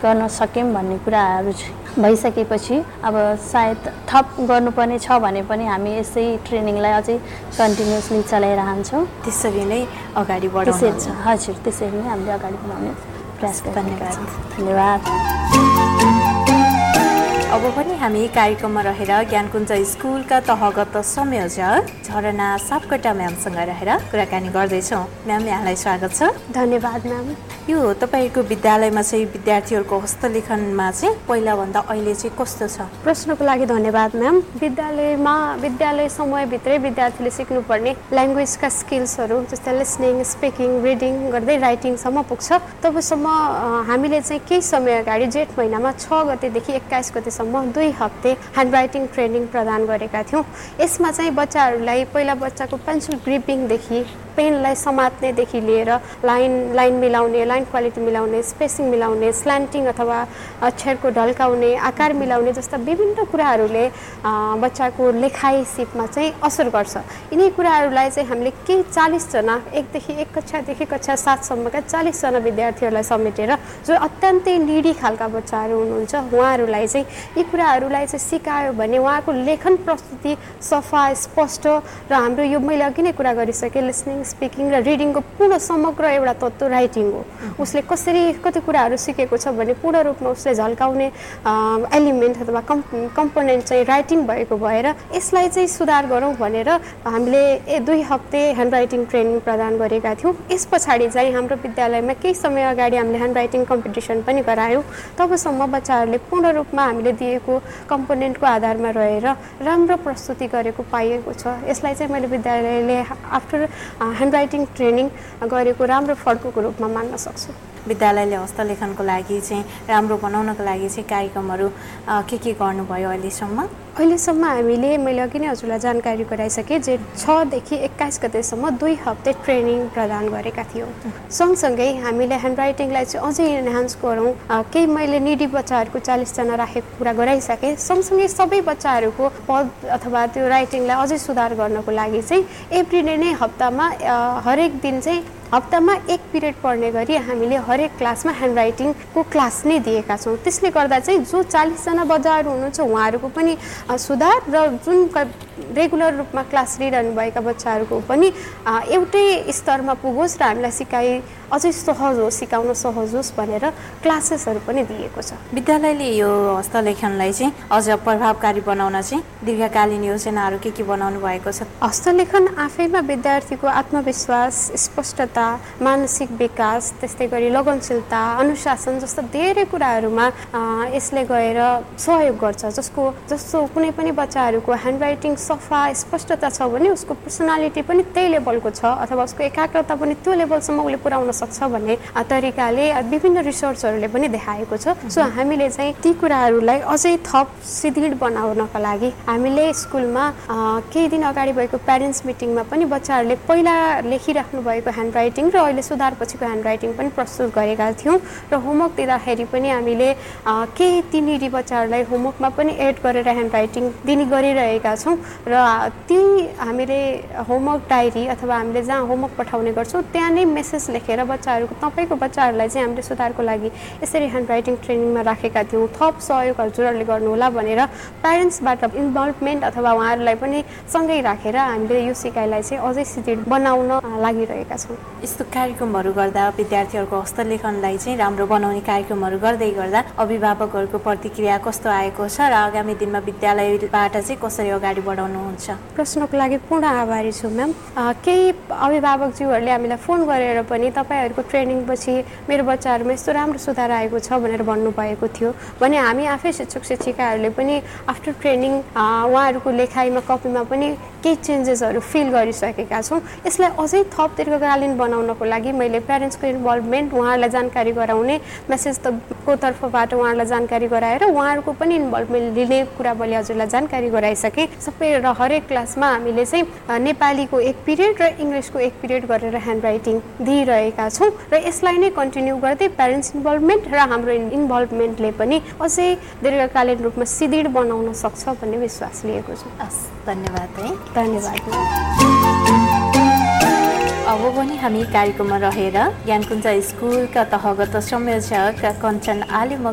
गर्न सक्यौँ भन्ने कुराहरू भइसकेपछि अब सायद थप गर्नुपर्ने छ भने पनि हामी यसै ट्रेनिङलाई अझै कन्टिन्युसली चलाइरहन्छौँ। त्यसरी नै अगाडि बढाउनुहुन्छ? हजुर, त्यसरी नै हामीले अगाडि बढाउने प्रयास धन्यवाद। धन्यवाद। अब पनि हामी कार्यक्रममा रहेर ज्ञानकुञ्ज स्कुलका तहगत संयोजक झरना सापकोटा म्यामसँग रहेर कुराकानी गर्दैछौँ। म्याम, यहाँलाई स्वागत छ। धन्यवाद म्याम। यो तपाईँको विद्यालयमा चाहिँ विद्यार्थीहरूको हस्तलेखनमा चाहिँ पहिलाभन्दा अहिले चाहिँ कस्तो छ? प्रश्नको लागि धन्यवाद म्याम। विद्यालय समयभित्रै विद्यार्थीले सिक्नुपर्ने ल्याङ्ग्वेजका स्किल्सहरू जस्तै लिसनिङ, स्पिकिङ, रिडिङ गर्दै राइटिङसम्म पुग्छ। तबसम्म हामीले चाहिँ केही समय अगाडि जेठ महिनामा 6 गतेदेखि 21 गतेसम्म 2 हप्ते ह्यान्ड राइटिङ ट्रेनिङ प्रदान गरेका थियौँ। यसमा चाहिँ बच्चाहरूलाई पहिला बच्चाको पेन्सिल ग्रिपिङदेखि पेनलाई समात्नेदेखि लिएर लाइन मिलाउने, लाइन क्वालिटी मिलाउने, स्पेसिङ मिलाउने, स्ल्यान्टिङ अथवा अक्षरको ढल्काउने, आकार मिलाउने जस्ता विभिन्न कुराहरूले बच्चाको लेखाइ सिपमा चाहिँ असर गर्छ। यिनै कुराहरूलाई चाहिँ हामीले केही 40 जना, एक कक्षादेखि कक्षा 7 सम्मका 40 जना विद्यार्थीहरूलाई समेटेर जो अत्यन्तै निडी खालका बच्चाहरू हुनुहुन्छ उहाँहरूलाई चाहिँ यी कुराहरूलाई चाहिँ सिकायो भने उहाँको लेखन प्रस्तुति सफा, स्पष्ट र हाम्रो यो मैले अघि नै कुरा गरिसकेँ लिसनिङ, स्पिकिङ र रिडिङको पूर्ण समग्र एउटा तत्त्व राइटिङ हो। उसले कति कुराहरू सिकेको छ भने पूर्ण रूपमा उसले झल्काउने एलिमेन्ट अथवा कम्पोनेन्ट चाहिँ राइटिङ भएको भएर यसलाई चाहिँ सुधार गरौँ भनेर हामीले 2 हप्ते ह्यान्ड राइटिङ ट्रेनिङ प्रदान गरेका थियौँ। यस पछाडि चाहिँ हाम्रो विद्यालयमा केही समय अगाडि हामीले ह्यान्ड राइटिङ कम्पिटिसन पनि गरायौँ। तबसम्म बच्चाहरूले पूर्ण रूपमा हामीले दिएको कम्पोनेन्टको आधारमा रहेर राम्रो प्रस्तुति गरेको पाइएको छ। यसलाई चाहिँ मैले विद्यालयले आफ्टर ह्यान्ड राइटिङ ट्रेनिङ गरेको राम्रो फड्कोको रूपमा मान्न सक्छु। विद्यालयले हस्तलेखनको लागि चाहिँ राम्रो बनाउनको लागि चाहिँ कार्यक्रमहरू के गर्नुभयो अहिलेसम्म? हामीले मैले अघि नै हजुरलाई जानकारी गराइसकेँ जे 6 देखि 21 गतेसम्म 2 हप्ते ट्रेनिङ प्रदान गरेका थियौँ। सँगसँगै हामीले ह्यान्ड राइटिङलाई चाहिँ अझै इन्हान्स गरौँ। केही मैले निडी बच्चाहरूको 40 जना राखेको कुरा गराइसकेँ। सँगसँगै सबै बच्चाहरूको पद अथवा त्यो राइटिङलाई अझै सुधार गर्नको लागि चाहिँ एभ्री डे नै हरेक दिन चाहिँ हप्तामा 1 पिरियड पढ्ने गरी हामीले हरेक क्लासमा ह्यान्ड राइटिङको क्लास नै दिएका छौँ। त्यसले गर्दा चाहिँ जो 40 जना बच्चाहरू हुनुहुन्छ उहाँहरूको पनि सुधार र जुन रेगुलर रूपमा क्लास लिइरहनु भएका बच्चाहरूको पनि एउटै स्तरमा पुगोस् र हामीलाई अझै सहज होस्, सिकाउन सहज होस् भनेर क्लासेसहरू पनि दिएको छ। विद्यालयले यो हस्तलेखनलाई चाहिँ अझ प्रभावकारी बनाउन चाहिँ दीर्घकालीन योजनाहरू के बनाउनु भएको छ? हस्तलेखन आफैमा विद्यार्थीको आत्मविश्वास, स्पष्टता, मानसिक विकास, त्यस्तै गरी लगनशीलता, अनुशासन जस्ता धेरै कुराहरूमा यसले गएर सहयोग गर्छ। जस्तो कुनै पनि बच्चाहरूको ह्यान्ड राइटिङ सफा, स्पष्टता छ भने उसको पर्सनालिटी पनि त्यही लेभलको छ अथवा उसको एकाग्रता पनि त्यो लेभलसम्म उसले पुर्याउन सक्छ भन्ने तरिकाले विभिन्न रिसर्चहरूले पनि देखाएको छ। सो हामीले चाहिँ ती कुराहरूलाई अझै थप सुदृढ बनाउनका लागि हामीले स्कुलमा केही दिन अगाडि भएको प्यारेन्ट्स मिटिङमा पनि बच्चाहरूले पहिला लेखिराख्नु भएको ह्यान्ड राइटिङ र अहिले सुधार पछिको ह्यान्ड राइटिङ पनि प्रस्तुत गरेका थियौँ र होमवर्क दिँदाखेरि पनि हामीले केही ती निडी बच्चाहरूलाई होमवर्कमा पनि एड गरेर ह्यान्ड राइटिङ दिने गरिरहेका छौँ र ती हामीले होमवर्क डायरी अथवा हामीले जहाँ होमवर्क पठाउने गर्छौँ त्यहाँ नै मेसेज लेखेर तपाईँको बच्चाहरूलाई चाहिँ हामीले सुधारको लागि यसरी ह्यान्ड राइटिङ ट्रेनिङमा राखेका थियौँ, थप सहयोग हजुरहरूले गर्नुहोला भनेर प्यारेन्ट्सबाट इन्भल्भमेन्ट अथवा उहाँहरूलाई पनि सँगै राखेर हामीले यो सिकाइलाई चाहिँ अझै सुदृढ बनाउन लागिरहेका छौँ। यस्तो कार्यक्रमहरू गर्दा विद्यार्थीहरूको हस्तलेखनलाई चाहिँ राम्रो बनाउने कार्यक्रमहरू गर्दै गर्दा अभिभावकहरूको प्रतिक्रिया कस्तो आएको छ र आगामी दिनमा विद्यालयबाट चाहिँ कसरी अगाडि बढाउनुहुन्छ? प्रश्नको लागि पूर्ण आभारी छु म्याम। केही अभिभावकज्यूहरूले हामीलाई फोन गरेर पनि तपाईँहरूको ट्रेनिङपछि मेरो बच्चाहरूमा यस्तो राम्रो सुधार आएको छ भनेर भन्नुभएको थियो भने हामी आफै शिक्षक शिक्षिकाहरूले पनि आफ्टर ट्रेनिङ उहाँहरूको लेखाइमा कपीमा पनि केही चेन्जेसहरू फिल गरिसकेका छौँ। यसलाई अझै थप दीर्घकालीन बनाउनको लागि मैले प्यारेन्ट्सको इन्भल्भमेन्ट, उहाँहरूलाई जानकारी गराउने, मेसेजको तर्फबाट उहाँहरूलाई जानकारी गराएर उहाँहरूको पनि इन्भल्भमेन्ट लिने कुरा मैले हजुरलाई जानकारी गराइसकेँ। सबै र हरेक क्लासमा हामीले चाहिँ नेपालीको 1 पिरियड र इङ्ग्लिसको 1 पिरियड गरेर ह्यान्ड राइटिङ दिइरहेका छौँ र यसलाई नै कन्टिन्यू गर्दै प्यारेन्ट्स इन्भल्भमेन्ट र हाम्रो इन्भल्भमेन्टले पनि अझै दीर्घकालीन रूपमा सुदृढ बनाउन सक्छ भन्ने विश्वास लिएको छु। धन्यवाद है। धन्यवाद। अब पनि हामी कार्यक्रममा रहेर ज्ञानकुञ्ज स्कुलका तहगत संयोजक कञ्चन आली